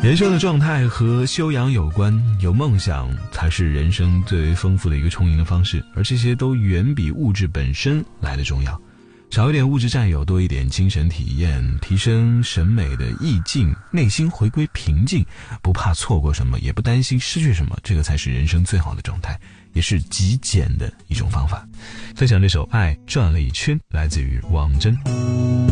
人生的状态和修养有关，有梦想才是人生最为丰富的一个充盈的方式，而这些都远比物质本身来的重要。少一点物质占有，多一点精神体验，提升审美的意境，内心回归平静，不怕错过什么，也不担心失去什么，这个才是人生最好的状态，也是极简的一种方法。分享这首《爱转了一圈》，来自于王真。